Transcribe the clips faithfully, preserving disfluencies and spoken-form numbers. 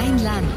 Mein Land.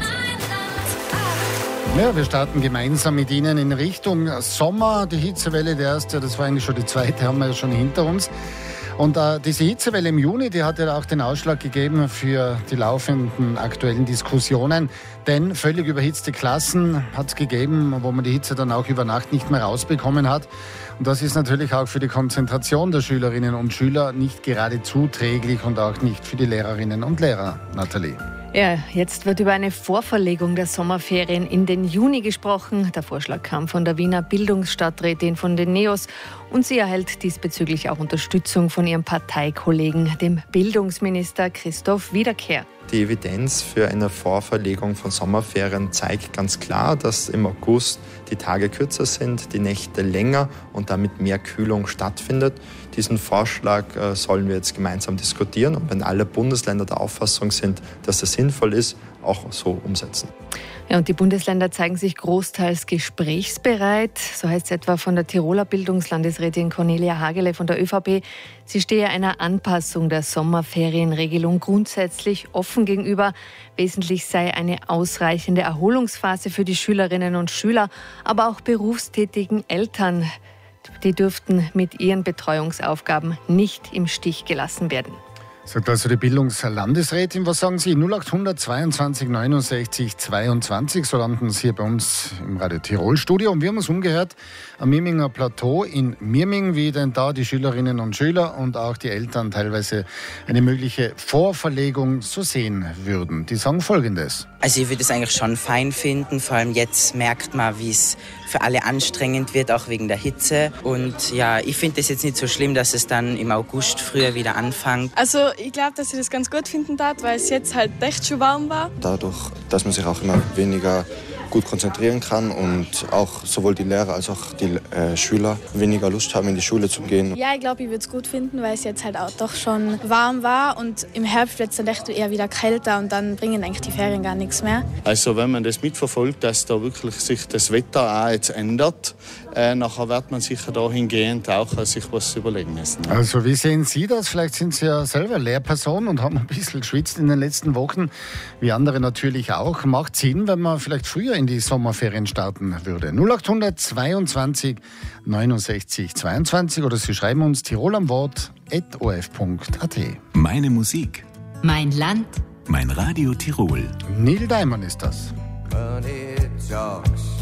Ja, wir starten gemeinsam mit Ihnen in Richtung Sommer. Die Hitzewelle, die erste, das war eigentlich schon die zweite, haben wir ja schon hinter uns. Und äh, diese Hitzewelle im Juni, die hat ja auch den Ausschlag gegeben für die laufenden aktuellen Diskussionen. Denn völlig überhitzte Klassen hat es gegeben, wo man die Hitze dann auch über Nacht nicht mehr rausbekommen hat. Und das ist natürlich auch für die Konzentration der Schülerinnen und Schüler nicht gerade zuträglich und auch nicht für die Lehrerinnen und Lehrer. Nathalie. Ja, jetzt wird über eine Vorverlegung der Sommerferien in den Juni gesprochen. Der Vorschlag kam von der Wiener Bildungsstadträtin von den NEOS und sie erhält diesbezüglich auch Unterstützung von ihrem Parteikollegen, dem Bildungsminister Christoph Wiederkehr. Die Evidenz für eine Vorverlegung von Sommerferien zeigt ganz klar, dass im August die Tage kürzer sind, die Nächte länger und damit mehr Kühlung stattfindet. Diesen Vorschlag äh, sollen wir jetzt gemeinsam diskutieren und wenn alle Bundesländer der Auffassung sind, dass es sinnvoll ist, auch so umsetzen. Ja, und die Bundesländer zeigen sich großteils gesprächsbereit. So heißt es etwa von der Tiroler Bildungslandesrätin Cornelia Hagele von der ÖVP. Sie stehe einer Anpassung der Sommerferienregelung grundsätzlich offen gegenüber. Wesentlich sei eine ausreichende Erholungsphase für die Schülerinnen und Schüler, aber auch berufstätigen Eltern. Die dürften mit ihren Betreuungsaufgaben nicht im Stich gelassen werden. Sagt also die Bildungslandesrätin. Was sagen Sie? null acht hundert zweiundzwanzig neunundsechzig zweiundzwanzig. So landen Sie hier bei uns im Radio Tirol Studio. Und wir haben uns umgehört am Mirminger Plateau in Mirming, wie denn da die Schülerinnen und Schüler und auch die Eltern teilweise eine mögliche Vorverlegung so sehen würden. Die sagen Folgendes. Also ich würde es eigentlich schon fein finden. Vor allem jetzt merkt man, wie es für alle anstrengend wird, auch wegen der Hitze. Und ja, ich finde es jetzt nicht so schlimm, dass es dann im August früher wieder anfängt. Also ich glaube, dass ich das ganz gut finden darf, weil es jetzt halt echt schon warm war. Dadurch, dass man sich auch immer weniger gut konzentrieren kann und auch sowohl die Lehrer als auch die äh, Schüler weniger Lust haben, in die Schule zu gehen. Ja, ich glaube, ich würde es gut finden, weil es jetzt halt auch doch schon warm war und im Herbst wird es dann echt eher wieder kälter und dann bringen eigentlich die Ferien gar nichts mehr. Also wenn man das mitverfolgt, dass da wirklich sich das Wetter auch jetzt ändert, äh, nachher wird man sicher dahingehend auch äh, sich was überlegen müssen. Ja. Also wie sehen Sie das? Vielleicht sind Sie ja selber Lehrperson und haben ein bisschen geschwitzt in den letzten Wochen, wie andere natürlich auch. Macht Sinn, wenn man vielleicht früher in die Sommerferien starten würde. null acht hundert zweiundzwanzig neunundsechzig zweiundzwanzig oder Sie schreiben uns tirol am Wort at o f punkt a t. Meine Musik. Mein Land. Mein Radio Tirol. Neil Diamond ist das. Money talks.